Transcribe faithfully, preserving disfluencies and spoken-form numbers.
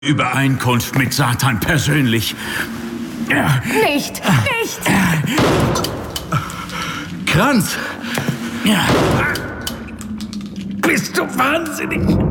Übereinkunft mit Satan persönlich. Nicht, nicht! Kranz! Ja. Bist du wahnsinnig?